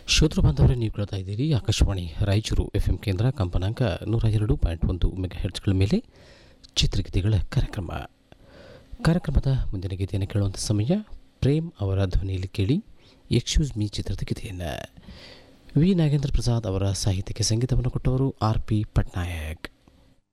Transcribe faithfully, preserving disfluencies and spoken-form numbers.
ಶ್ರೋತೃ ಬಾಂಧವರೇ, ನೀವು ಕೇಳ್ತಾ ಇದ್ದೀರಿ ಆಕಾಶವಾಣಿ ರಾಯಚೂರು ಎಫ್ ಎಂ ಕೇಂದ್ರ ಕಂಪನಾಂಕ ನೂರ ಎರಡು ಪಾಯಿಂಟ್ ಒಂದು ಮೆಗಾ ಹೆರ್ಟ್ಸ್ಗಳ ಮೇಲೆ ಚಿತ್ರಗೀತೆಗಳ ಕಾರ್ಯಕ್ರಮ. ಕಾರ್ಯಕ್ರಮದ ಮುಂದಿನ ಗೀತೆಯನ್ನು ಕೇಳುವಂಥ ಸಮಯ. ಪ್ರೇಮ್ ಅವರ ಧ್ವನಿಯಲ್ಲಿ ಕೇಳಿ ಎಕ್ಸ್ಕ್ಯೂಸ್ ಮೀ ಚಿತ್ರದ ಗೀತೆಯನ್ನು. ವಿ ನಾಗೇಂದ್ರ ಪ್ರಸಾದ್ ಅವರ ಸಾಹಿತ್ಯಕ್ಕೆ ಸಂಗೀತವನ್ನು ಕೊಟ್ಟವರು ಆರ್ ಪಿ ಪಟ್ನಾಯಕ್.